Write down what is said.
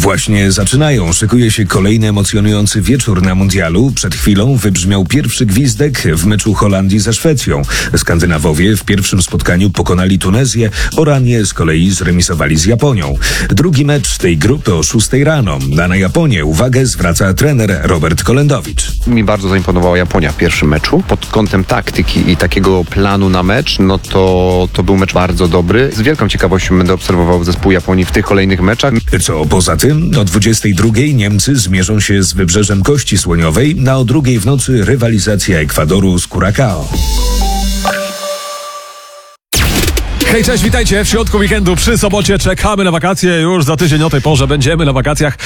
Właśnie zaczynają. Szykuje się kolejny emocjonujący wieczór na mundialu. Przed chwilą wybrzmiał pierwszy gwizdek w meczu Holandii ze Szwecją. Skandynawowie w pierwszym spotkaniu pokonali Tunezję, Oranie z kolei zremisowali z Japonią. Drugi mecz tej grupy o 6 rano. Na Japonię uwagę zwraca trener Robert Kolendowicz. Mi bardzo zaimponowała Japonia w pierwszym meczu. Pod kątem taktyki i takiego planu na mecz, no to był mecz bardzo dobry. Z wielką ciekawością będę obserwował zespół Japonii w tych kolejnych meczach. Co poza tym, o 22 Niemcy zmierzą się z Wybrzeżem Kości Słoniowej, a o 2 w nocy rywalizacja Ekwadoru z Curaçao. Hej, cześć, witajcie w środku weekendu przy sobocie. Czekamy na wakacje. Już za tydzień o tej porze będziemy na wakacjach.